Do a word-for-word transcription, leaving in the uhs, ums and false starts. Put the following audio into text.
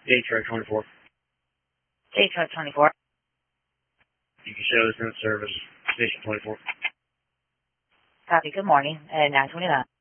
J-Truck twenty-four. J-Truck twenty-four. You can show us in service. Station twenty-four. Copy. Good morning. At nine twenty-nine.